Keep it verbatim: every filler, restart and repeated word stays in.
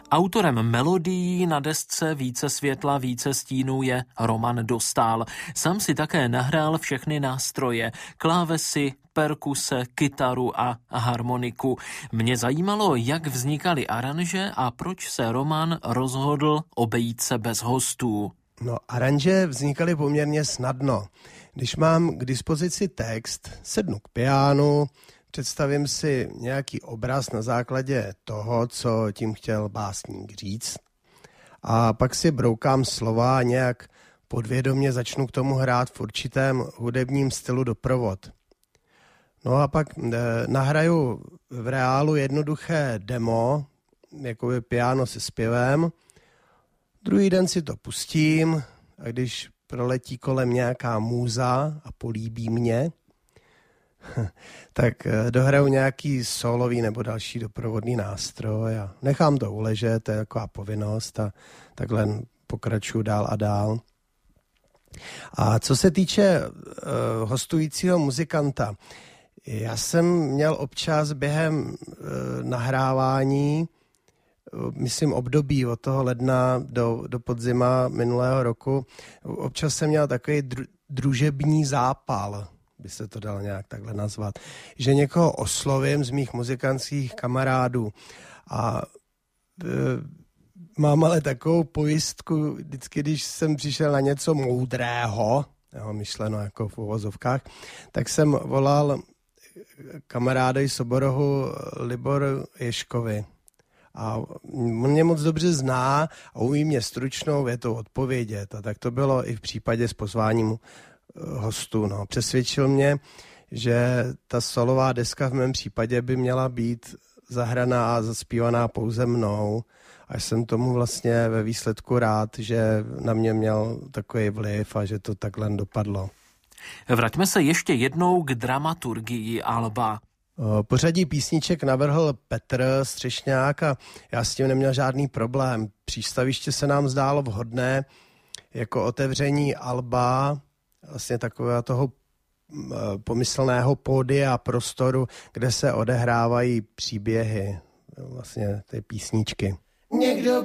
Autorem melodií na desce Více světla, více stínů je Roman Dostál. Sám si také nahrál všechny nástroje, klávesy, perkuse, kytaru a harmoniku. Mě zajímalo, jak vznikaly aranže a proč se Roman rozhodl obejít se bez hostů. No, aranže vznikaly poměrně snadno. Když mám k dispozici text, sednu k pianu, představím si nějaký obraz na základě toho, co tím chtěl básník říct. A pak si broukám slova a nějak podvědomě začnu k tomu hrát v určitém hudebním stylu doprovod. No a pak eh, nahraju v reálu jednoduché demo, jako je piano se zpěvem. Druhý den si to pustím a když proletí kolem nějaká můza a políbí mě, tak dohraju nějaký solový nebo další doprovodný nástroj a nechám to uležet, to je taková povinnost a takhle pokračuju dál a dál. A co se týče uh, hostujícího muzikanta, já jsem měl občas během uh, nahrávání, uh, myslím období od toho ledna do, do podzima minulého roku, občas jsem měl takový dru, družební zápal, by se to dalo nějak takhle nazvat, že někoho oslovím z mých muzikantských kamarádů a e, mám ale takovou pojistku, vždycky, když jsem přišel na něco moudrého, jo, myšleno jako v uvozovkách, tak jsem volal kamarádovi z oborohu Libor Ješkovi. A on mě moc dobře zná a umí mě stručnou větou odpovědět. A tak to bylo i v případě s pozváním hostů. No. Přesvědčil mě, že ta solová deska v mém případě by měla být zahraná a zaspívaná pouze mnou. A jsem tomu vlastně ve výsledku rád, že na mě měl takový vliv a že to takhle dopadlo. Vraťme se ještě jednou k dramaturgii alba. Pořadí písniček navrhl Petr Střešňák a já s tím neměl žádný problém. Přístaviště se nám zdálo vhodné jako otevření alba, vlastně takového toho pomyslného pódia a prostoru, kde se odehrávají příběhy, vlastně ty písničky. Někdo